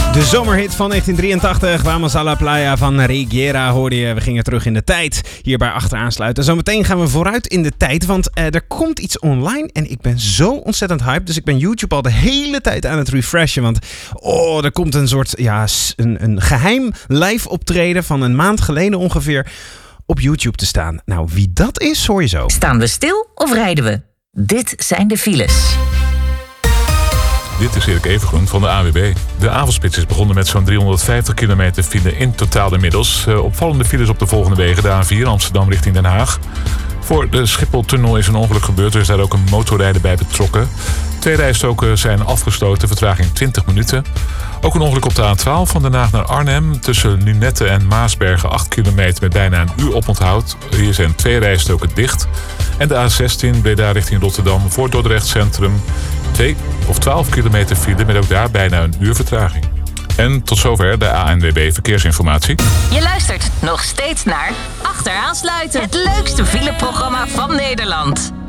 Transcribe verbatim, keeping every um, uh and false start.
De zomerhit van negentien drieëntachtig, Vamos a la Playa van Reguera hoorde je. We gingen terug in de tijd, hierbij achteraan sluiten. Zometeen gaan we vooruit in de tijd, want uh, er komt iets online en ik ben zo ontzettend hyped. Dus ik ben YouTube al de hele tijd aan het refreshen, want oh, er komt een soort, ja, een, een geheim live optreden van een maand geleden ongeveer op YouTube te staan. Nou, wie dat is, hoor je zo. Staan we stil of rijden we? Dit zijn de files. Dit is Erik Evengroen van de A W B. De avondspits is begonnen met zo'n driehonderdvijftig kilometer file in totaal inmiddels. Uh, opvallende files op de volgende wegen. De A vier Amsterdam richting Den Haag. Voor de Schipholtunnel is een ongeluk gebeurd. Er is daar ook een motorrijder bij betrokken. Twee rijstroken zijn afgesloten, vertraging twintig minuten. Ook een ongeluk op de A twaalf van Den Haag naar Arnhem. Tussen Lunette en Maasbergen acht kilometer met bijna een uur oponthoud. Hier zijn twee rijstroken dicht. En de A zestien Breda richting Rotterdam voor Dordrecht Centrum. twee of twaalf kilometer file met ook daar bijna een uur vertraging. En tot zover de A N W B Verkeersinformatie. Je luistert nog steeds naar Achteraan sluiten. Het leukste fileprogramma van Nederland.